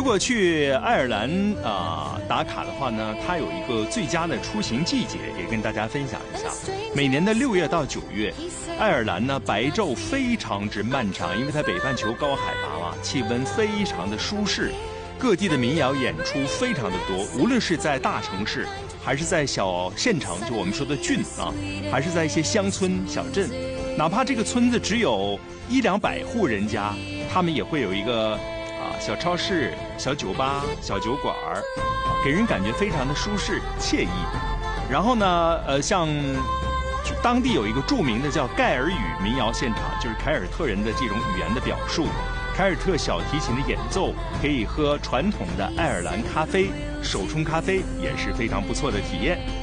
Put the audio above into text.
如果去爱尔兰打卡的话呢，它有一个最佳的出行季节，也跟大家分享一下。每年的6月到9月，爱尔兰呢白昼非常之漫长，因为它北半球高海拔嘛，气温非常的舒适，各地的民谣演出非常的多，无论是在大城市，还是在小县城，就我们说的郡啊，还是在一些乡村小镇，哪怕这个村子只有100-200户人家，他们也会有一个小超市、小酒吧、小酒馆给人感觉非常的舒适惬意。然后呢，像当地有一个著名的叫盖尔语民谣现场，就是凯尔特人的这种语言的表述。凯尔特小提琴的演奏，可以喝传统的爱尔兰咖啡，手冲咖啡也是非常不错的体验。